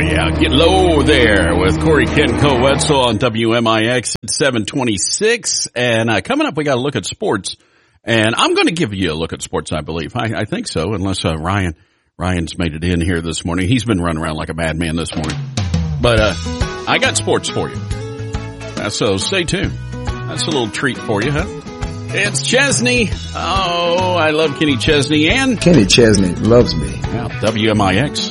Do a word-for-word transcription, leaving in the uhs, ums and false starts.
yeah. Get low there with Corey Ken Wetzel on W M I X at seven twenty-six. And uh, coming up, we got to look at sports. And I'm going to give you a look at sports, I believe. I, I think so, unless uh, Ryan Ryan's made it in here this morning. He's been running around like a madman this morning. But uh, I got sports for you. Uh, so stay tuned. That's a little treat for you, huh? It's Chesney. Oh, I love Kenny Chesney. And Kenny Chesney loves me. Yeah, W M I X